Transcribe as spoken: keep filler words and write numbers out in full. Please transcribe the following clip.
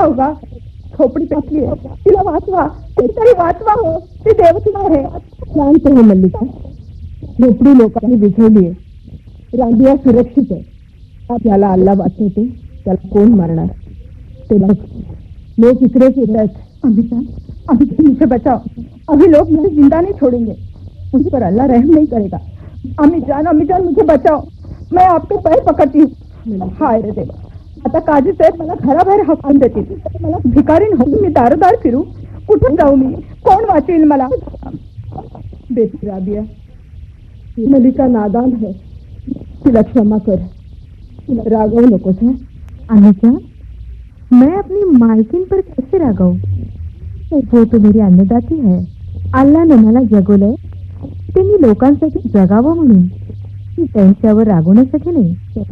होगा? खोपड़ी पेटली आहे, तिला वाचवा, तरी वाचवा हो, ती देवता आहे. शांत हो मल्लिका, खोपडी लोकांनी बिझवली आहे, रांडिया सुरक्षित आहे. त्याला अल्लाह वाचवते, त्याला कोण मारणार? ते बघ, लोग इकडेच येत आहेत. अमिता, अमिता मुझे बचाओ, अभी लोग मुझे जिंदा नहीं छोड़ेंगे, मुझ पर अल्लाह रहम नहीं करेगा. अमित जान, अमित जान मुझे बचाओ, मैं आपके पैर पकड़ती हूँ. हाय रे देवा, आता काजी साहेब मला घराबाहेर हकून देतील. मला भिकारीन होऊन मी दारोदार फिरू, कुठे जाऊ मी? कोण वाचेल मला? बेटी राबिया, मलिका नादान है, तिला क्षमा कर, तिला रागवू नकोस. है अनुजा, मैं अपनी मालकिन पर कैसे रागाऊं? वो तो मेरी अन्नदाती है. अल्लाह ने मला जगवलंय, ते मी लोकांसाठी जगावं म्हणून, त्यांच्यावर रागवण्यासाठी नाही.